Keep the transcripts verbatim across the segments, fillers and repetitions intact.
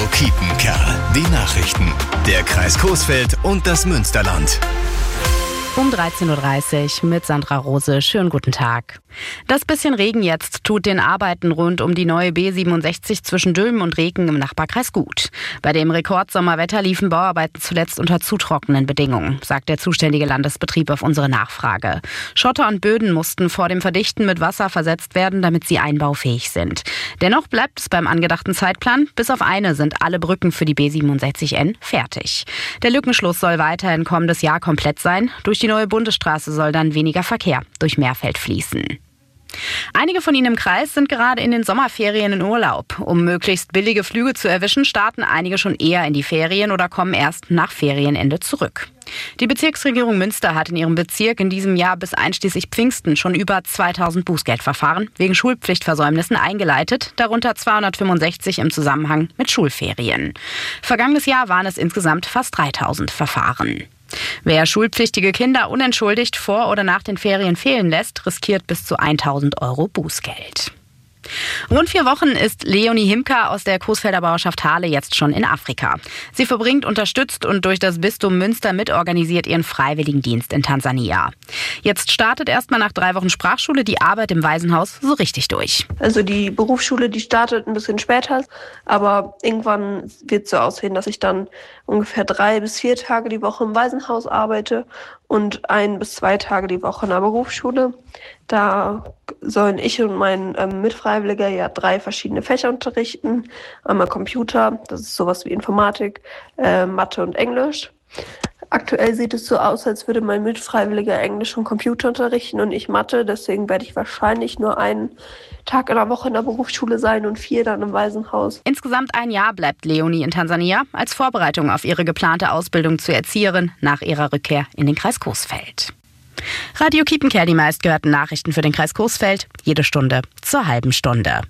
Kiepenkerl. Die Nachrichten. Der Kreis Coesfeld und das Münsterland. Um dreizehn Uhr dreißig mit Sandra Rose. Schönen guten Tag. Das bisschen Regen jetzt tut den Arbeiten rund um die neue B siebenundsechzig zwischen Dülmen und Reken im Nachbarkreis gut. Bei dem Rekordsommerwetter liefen Bauarbeiten zuletzt unter zu trockenen Bedingungen, sagt der zuständige Landesbetrieb auf unsere Nachfrage. Schotter und Böden mussten vor dem Verdichten mit Wasser versetzt werden, damit sie einbaufähig sind. Dennoch bleibt es beim angedachten Zeitplan. Bis auf eine sind alle Brücken für die B siebenundsechzig N fertig. Der Lückenschluss soll weiterhin kommendes Jahr komplett sein. Durch die neue Bundesstraße soll dann weniger Verkehr durch Meerfeld fließen. Einige von Ihnen im Kreis sind gerade in den Sommerferien in Urlaub. Um möglichst billige Flüge zu erwischen, starten einige schon eher in die Ferien oder kommen erst nach Ferienende zurück. Die Bezirksregierung Münster hat in ihrem Bezirk in diesem Jahr bis einschließlich Pfingsten schon über zweitausend Bußgeldverfahren wegen Schulpflichtversäumnissen eingeleitet, darunter zweihundertfünfundsechzig im Zusammenhang mit Schulferien. Vergangenes Jahr waren es insgesamt fast dreitausend Verfahren. Wer schulpflichtige Kinder unentschuldigt vor oder nach den Ferien fehlen lässt, riskiert bis zu tausend Euro Bußgeld. Rund vier Wochen ist Leonie Himka aus der Coesfelder Bauerschaft Hahle jetzt schon in Afrika. Sie verbringt unterstützt und durch das Bistum Münster mitorganisiert ihren Freiwilligendienst in Tansania. Jetzt startet erstmal nach drei Wochen Sprachschule die Arbeit im Waisenhaus so richtig durch. Also die Berufsschule, die startet ein bisschen später, aber irgendwann wird es so aussehen, dass ich dann ungefähr drei bis vier Tage die Woche im Waisenhaus arbeite und ein bis zwei Tage die Woche in der Berufsschule. Da sollen ich und mein ähm, Mitfreiwilliger ja drei verschiedene Fächer unterrichten. Einmal Computer, das ist sowas wie Informatik, äh, Mathe und Englisch. Aktuell sieht es so aus, als würde mein Mitfreiwilliger Englisch und Computer unterrichten und ich Mathe. Deswegen werde ich wahrscheinlich nur einen Tag in der Woche in der Berufsschule sein und vier dann im Waisenhaus. Insgesamt ein Jahr bleibt Leonie in Tansania als Vorbereitung auf ihre geplante Ausbildung zur Erzieherin nach ihrer Rückkehr in den Kreis Coesfeld. Radio Kiepenkerl, die meistgehörten Nachrichten für den Kreis Coesfeld, jede Stunde zur halben Stunde.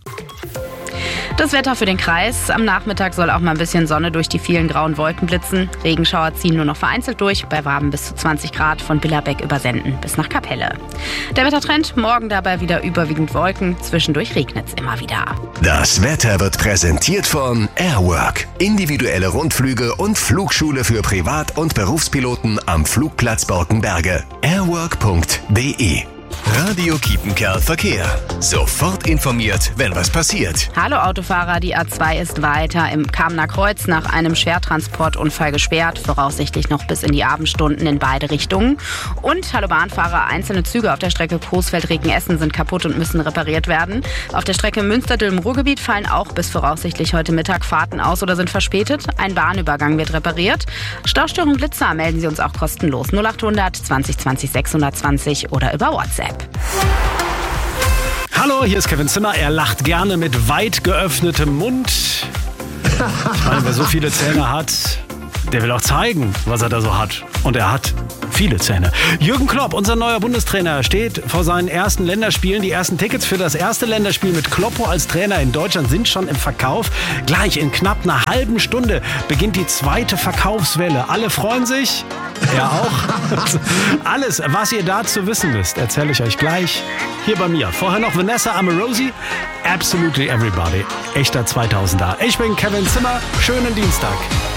Das Wetter für den Kreis. Am Nachmittag soll auch mal ein bisschen Sonne durch die vielen grauen Wolken blitzen. Regenschauer ziehen nur noch vereinzelt durch, bei Waben bis zu zwanzig Grad von Billerbeck über Senden bis nach Kapelle. Der Wettertrend, morgen dabei wieder überwiegend Wolken, zwischendurch regnet es immer wieder. Das Wetter wird präsentiert von Airwork. Individuelle Rundflüge und Flugschule für Privat- und Berufspiloten am Flugplatz Borkenberge. airwork punkt de. Radio Kiepenkerl Verkehr. Sofort informiert, wenn was passiert. Hallo Autofahrer, die A zwei ist weiter im Kamener Kreuz nach einem Schwertransportunfall gesperrt, voraussichtlich noch bis in die Abendstunden in beide Richtungen. Und hallo Bahnfahrer, einzelne Züge auf der Strecke Coesfeld-Reken-Essen sind kaputt und müssen repariert werden. Auf der Strecke Münster-Dülmen-Ruhrgebiet fallen auch bis voraussichtlich heute Mittag Fahrten aus oder sind verspätet. Ein Bahnübergang wird repariert. Staustörung Blitzer melden Sie uns auch kostenlos null achthundert zwanzig zwanzig sechshundertzwanzig oder über WhatsApp. Hallo, hier ist Kevin Zimmer. Er lacht gerne mit weit geöffnetem Mund. Ich meine, wer so viele Zähne hat, der will auch zeigen, was er da so hat. Und er hat viele Zähne. Jürgen Klopp, unser neuer Bundestrainer, steht vor seinen ersten Länderspielen. Die ersten Tickets für das erste Länderspiel mit Kloppo als Trainer in Deutschland sind schon im Verkauf. Gleich in knapp einer halben Stunde beginnt die zweite Verkaufswelle. Alle freuen sich. Er auch. Alles, was ihr dazu wissen müsst, erzähle ich euch gleich hier bei mir. Vorher noch Vanessa Amorosi, Absolutely Everybody. Echter zweitausender. Ich bin Kevin Zimmer. Schönen Dienstag.